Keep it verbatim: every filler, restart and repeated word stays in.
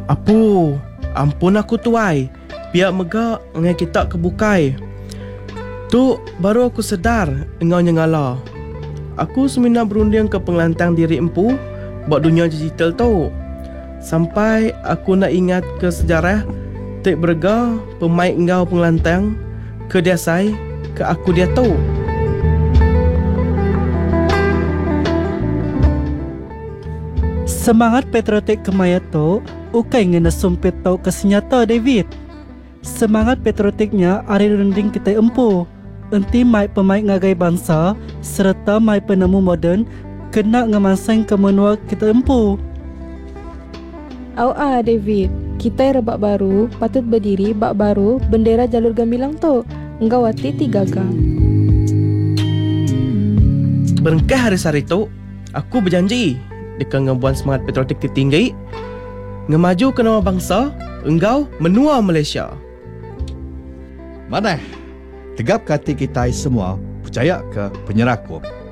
Apu, ampun aku tuai. Biar megak ngai kita kebukai. Tu baru aku sedar engau nyengala. Aku semina berunding ke pengelantang diri empu buat dunia digital tu. Sampai aku nak ingat ke sejarah tek berga pemain engau pengelantang ke dia sai ke aku dia tu. Semangat patriotik kemaya tu ukai ngena sumpit tau kesenyata David. Semangat patriotiknya ari runding kita empu. Enti mai pemain ngagai bangsa serta mai penemu moden kena ngemansang ke menua kita empu. Au ah David, kita rebak baru patut berdiri bak baru bendera jalur gamilang tu. Engkau wati tiga ga. Berengkah hari sari tu, aku berjanji dekat ngebuan semangat patriotik tertinggi, ngemaju ke nama bangsa, engkau menua Malaysia. Mana? Tegap hati kita semua percaya ke penyerakum.